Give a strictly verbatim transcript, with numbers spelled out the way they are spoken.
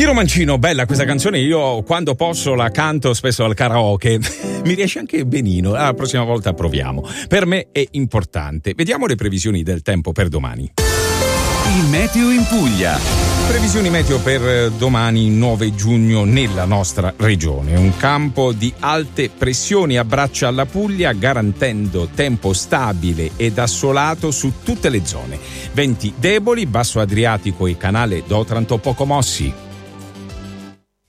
Tiro Mancino, bella questa canzone, io quando posso la canto spesso al karaoke, mi riesce anche benino, la prossima volta proviamo. Per me è importante. Vediamo le previsioni del tempo per domani. Il meteo in Puglia. Previsioni meteo per domani nove giugno nella nostra regione. Un campo di alte pressioni abbraccia la Puglia garantendo tempo stabile ed assolato su tutte le zone. Venti deboli, basso Adriatico e canale d'Otranto poco mossi.